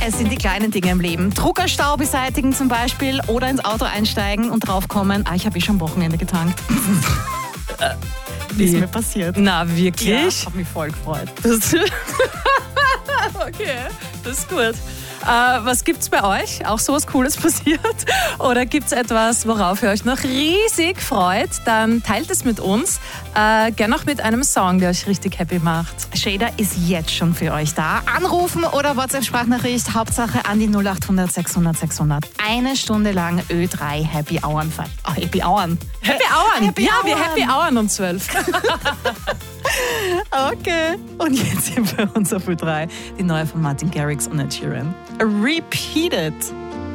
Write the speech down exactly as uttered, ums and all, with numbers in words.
Es sind die kleinen Dinge im Leben. Druckerstau beseitigen zum Beispiel oder ins Auto einsteigen und draufkommen, ah, ich habe eh schon am Wochenende getankt. Wie ist mir passiert. Na, wirklich? Ja, ich habe mich voll gefreut. Das okay, das ist gut. Äh, was gibt's bei euch? Auch sowas Cooles passiert? Oder gibt's etwas, worauf ihr euch noch riesig freut? Dann teilt es mit uns. Äh, gerne auch mit einem Song, der euch richtig happy macht. Shader ist jetzt schon für euch da. Anrufen oder WhatsApp-Sprachnachricht, Hauptsache an die null acht hundert sechshundert sechshundert. Eine Stunde lang Ö drei Happy Hours. Oh, Happy Hours. Happy Hours? Happy ja, wir Hours. Happy Hours um zwölf. Okay. Und jetzt hier bei uns auf Ö drei die neue von Martin Garrix und Ed Sheeran. Repeat it.